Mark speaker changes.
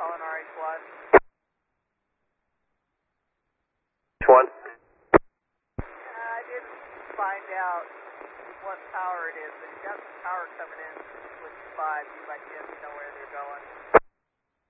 Speaker 1: calling RH1.
Speaker 2: One.
Speaker 1: I didn't find out what power it is, but you got some power coming in, switch 5. You might be able to know where they're going.